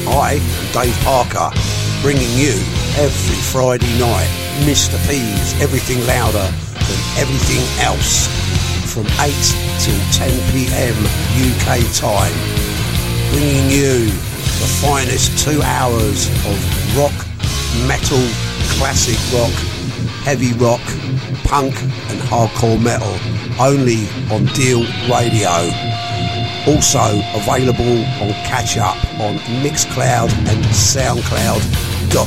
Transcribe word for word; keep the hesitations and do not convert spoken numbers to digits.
I am Dave Parker, bringing you every Friday night Mister P's Everything Louder Than Everything Else from eight till ten p.m. U K time, bringing you the finest two hours of rock, metal, classic rock, heavy rock, punk and hardcore metal, only on Deal Radio. Also available on Catch Up on Mixcloud and Soundcloud